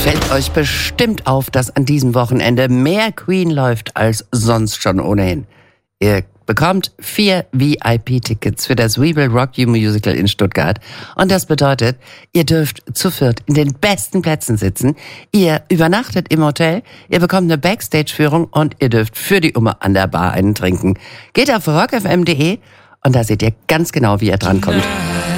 Fällt euch bestimmt auf, dass an diesem Wochenende mehr Queen läuft als sonst schon ohnehin. Ihr bekommt 4 VIP-Tickets für das We Will Rock You Musical in Stuttgart. Und das bedeutet, ihr dürft zu viert in den besten Plätzen sitzen. Ihr übernachtet im Hotel, ihr bekommt eine Backstage-Führung und ihr dürft für die Umme an der Bar einen trinken. Geht auf rockfm.de und da seht ihr ganz genau, wie ihr drankommt.